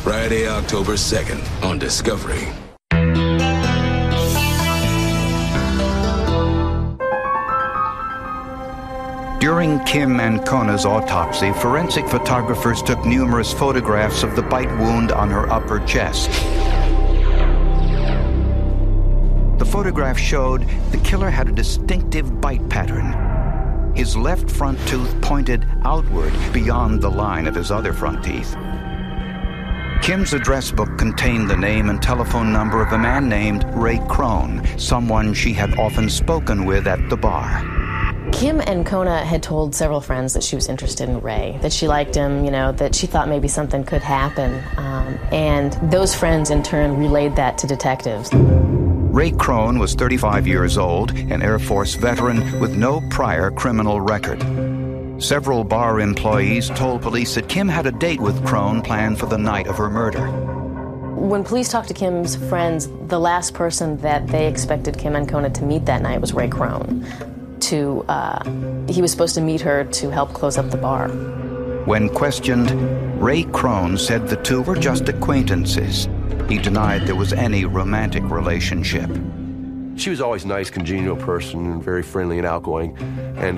Friday, October 2nd on Discovery. During Kim Ancona's autopsy, forensic photographers took numerous photographs of the bite wound on her upper chest. The photograph showed the killer had a distinctive bite pattern. His left front tooth pointed outward beyond the line of his other front teeth. Kim's address book contained the name and telephone number of a man named Ray Crone, someone she had often spoken with at the bar. Kim Ancona had told several friends that she was interested in Ray, that she liked him, that she thought maybe something could happen. And those friends, in turn, relayed that to detectives. Ray Crone was 35 years old, an Air Force veteran with no prior criminal record. Several bar employees told police that Kim had a date with Crone planned for the night of her murder. When police talked to Kim's friends, the last person that they expected Kim Ancona to meet that night was Ray Crone. He was supposed to meet her to help close up the bar. When questioned, Ray Crone said the two were just acquaintances. He denied there was any romantic relationship. She was always a nice, congenial person, and very friendly and outgoing. And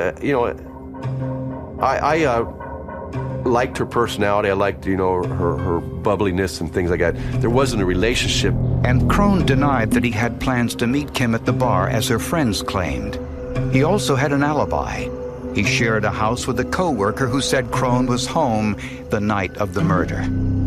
I liked her personality. I liked, her bubbliness and things like that. There wasn't a relationship. And Crone denied that he had plans to meet Kim at the bar, as her friends claimed. He also had an alibi. He shared a house with a co-worker who said Crone was home the night of the murder.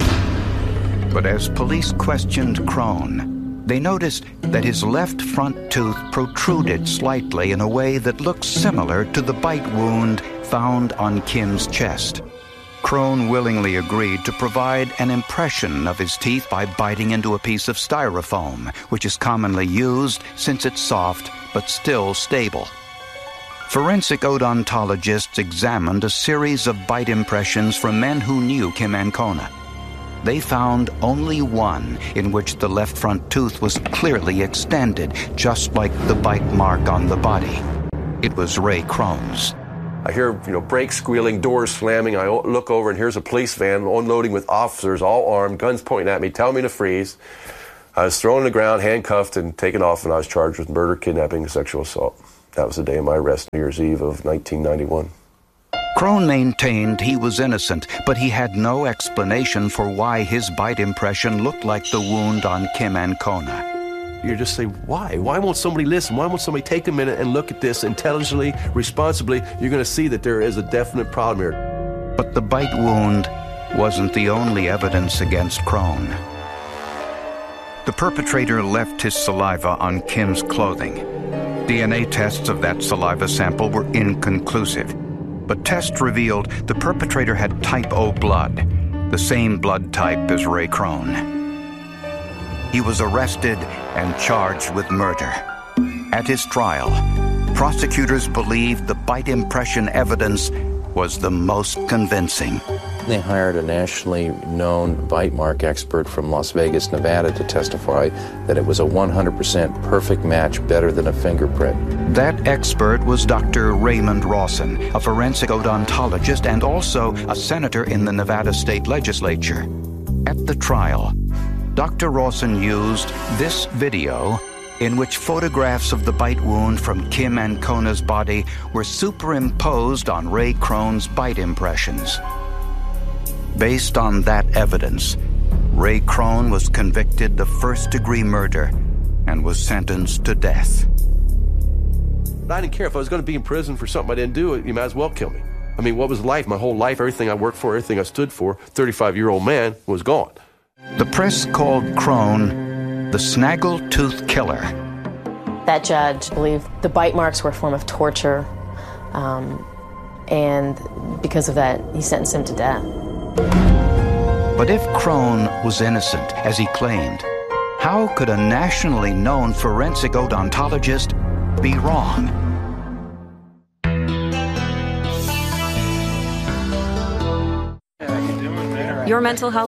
But as police questioned Crone, they noticed that his left front tooth protruded slightly in a way that looked similar to the bite wound found on Kim's chest. Crone willingly agreed to provide an impression of his teeth by biting into a piece of styrofoam, which is commonly used since it's soft but still stable. Forensic odontologists examined a series of bite impressions from men who knew Kim Ancona. They found only one in which the left front tooth was clearly extended, just like the bite mark on the body. It was Ray Crone's. I hear, brakes squealing, doors slamming. I look over, and here's a police van unloading with officers, all armed, guns pointing at me, telling me to freeze. I was thrown on the ground, handcuffed, and taken off, and I was charged with murder, kidnapping, and sexual assault. That was the day of my arrest, New Year's Eve of 1991. Crone maintained he was innocent, but he had no explanation for why his bite impression looked like the wound on Kim Ancona. You just say, why? Why won't somebody listen? Why won't somebody take a minute and look at this intelligently, responsibly? You're going to see that there is a definite problem here. But the bite wound wasn't the only evidence against Crone. The perpetrator left his saliva on Kim's clothing. DNA tests of that saliva sample were inconclusive, but tests revealed the perpetrator had type O blood, the same blood type as Ray Crone. He was arrested and charged with murder. At his trial, prosecutors believed the bite impression evidence was the most convincing. They hired a nationally known bite mark expert from Las Vegas, Nevada, to testify that it was a 100% perfect match, better than a fingerprint. That expert was Dr. Raymond Rawson, a forensic odontologist and also a senator in the Nevada State Legislature. At the trial, Dr. Rawson used this video in which photographs of the bite wound from Kim Ancona's body were superimposed on Ray Crone's bite impressions. Based on that evidence, Ray Crone was convicted of first-degree murder and was sentenced to death. I didn't care. If I was going to be in prison for something I didn't do, you might as well kill me. I mean, what was life? My whole life, everything I worked for, everything I stood for, 35-year-old man, was gone. The press called Crone the Snaggletooth Killer. That judge believed the bite marks were a form of torture, and because of that, he sentenced him to death. But if Crone was innocent, as he claimed, how could a nationally known forensic odontologist be wrong? Your mental health